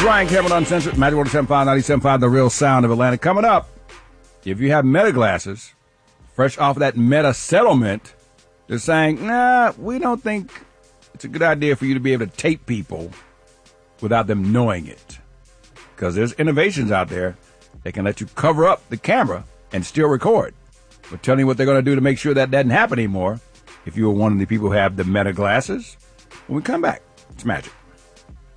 Ryan Cameron Uncensored, Magic 107.5, 97.5, The Real Sound of Atlanta. Coming up, if you have Meta glasses, fresh off of that Meta settlement, they're saying, nah, we don't think it's a good idea for you to be able to tape people without them knowing it. Because there's innovations out there that can let you cover up the camera and still record. We're telling you what they're going to do to make sure that doesn't happen anymore if you were one of the people who have the Meta glasses. When we come back, it's Magic.